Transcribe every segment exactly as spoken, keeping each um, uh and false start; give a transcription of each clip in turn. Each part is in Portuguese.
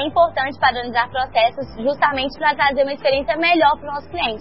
importante padronizar processos justamente para trazer uma experiência melhor para o nosso cliente.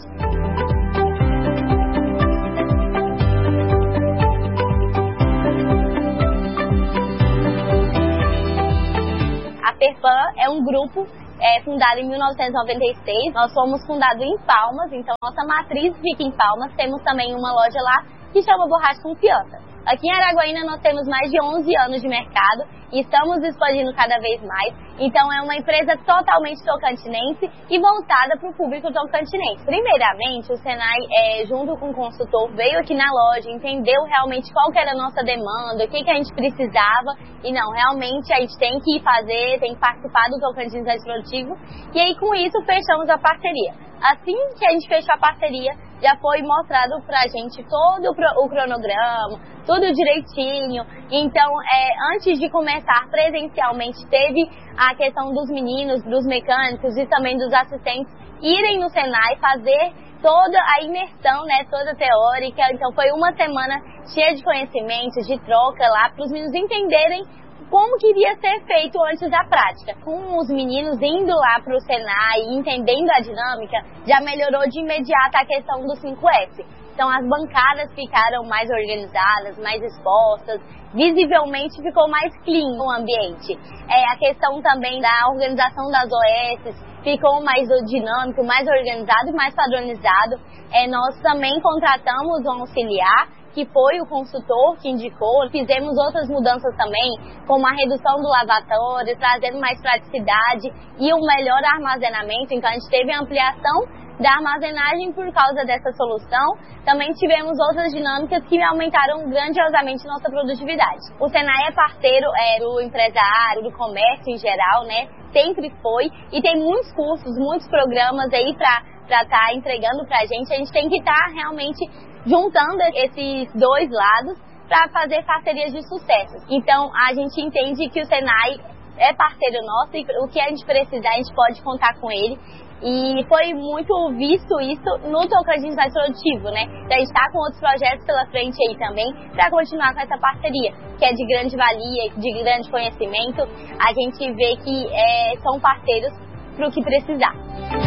A Perpan é um grupo é, fundado em mil novecentos e noventa e seis. Nós fomos fundados em Palmas, então nossa matriz fica em Palmas. Temos também uma loja lá que chama Borracha Confiança. Aqui em Araguaína nós temos mais de onze anos de mercado e estamos expandindo cada vez mais. Então é uma empresa totalmente tocantinense e voltada para o público tocantinense. Primeiramente, o Senai, é, junto com o consultor, veio aqui na loja, entendeu realmente qual que era a nossa demanda, o que, que a gente precisava. E não, realmente a gente tem que fazer, tem que participar do Tocantins Mais Produtivo. E aí com isso fechamos a parceria. Assim que a gente fechou a parceria, já foi mostrado pra gente todo o cronograma, tudo direitinho. Então, é, antes de começar presencialmente, teve a questão dos meninos, dos mecânicos e também dos assistentes irem no Senai fazer toda a imersão, né, toda teórica. Então, foi uma semana cheia de conhecimentos, de troca lá, para os meninos entenderem como que iria ser feito antes da prática. Com os meninos indo lá para o Senai e entendendo a dinâmica, já melhorou de imediato a questão do cinco S. Então as bancadas ficaram mais organizadas, mais expostas, visivelmente ficou mais clean o ambiente. É, a questão também da organização das O S ficou mais dinâmico, mais organizado e mais padronizado. É, nós também contratamos um auxiliar, que foi o consultor que indicou. Fizemos outras mudanças também, como a redução do lavatório, trazendo mais praticidade e um melhor armazenamento. Então a gente teve a ampliação da armazenagem por causa dessa solução. Também tivemos outras dinâmicas que aumentaram grandiosamente nossa produtividade. O Senai é parceiro é, do empresário, do comércio em geral, né? Sempre foi, e tem muitos cursos, muitos programas aí para estar tá entregando pra gente. A gente tem que estar tá realmente juntando esses dois lados para fazer parcerias de sucesso. Então, a gente entende que o Senai é parceiro nosso e o que a gente precisar, a gente pode contar com ele. E foi muito visto isso no Tocantins Mais Produtivo, né? Então, a gente está com outros projetos pela frente aí também para continuar com essa parceria, que é de grande valia, de grande conhecimento. A gente vê que é, são parceiros para o que precisar.